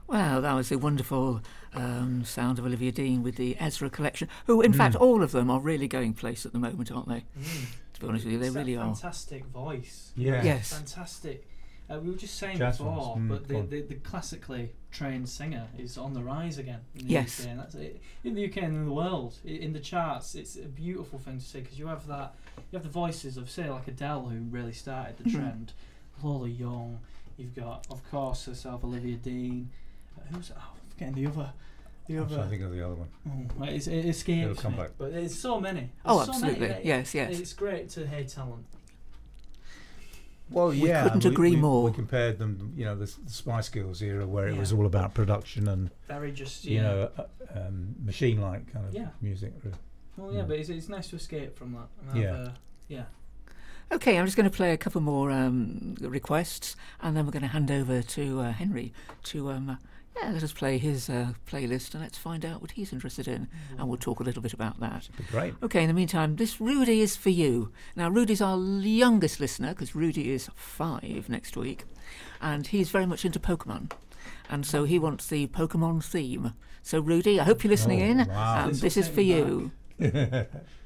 Well, that was the wonderful sound of Olivia Dean with the Ezra collection, who, in fact, all of them are really going place at the moment, aren't they? To be honest with you, they really are. Fantastic voice. Yeah. Yes. Fantastic. We were just saying Jazz before, ones. but the classically trained singer is on the rise again in the Yes. UK, and that's it. In the UK and in the world, in the charts. It's a beautiful thing to see, because you have the voices of, say, like Adele, who really started the trend. Lola Young. You've got, of course, herself, Olivia Dean. I'm forgetting the other. I'm trying to think of the other one. It escapes It'll come me. back. But there's so many. Oh, There's so absolutely. many. Yes. It's great to hear talent. Well, yeah, couldn't agree more. We compared them, the Spice Girls era, where it was all about production and Very just, machine-like kind of music. Well, yeah, but it's nice to escape from that. And have, Okay, I'm just going to play a couple more requests, and then we're going to hand over to Henry to let us play his playlist, and let's find out what he's interested in, and we'll talk a little bit about that. Be great. Okay, in the meantime, this Rudy is for you. Now, Rudy's our youngest listener, because Rudy is 5 next week, and he's very much into Pokemon, and so he wants the Pokemon theme. So, Rudy, I hope you're listening in, wow. and this is for you.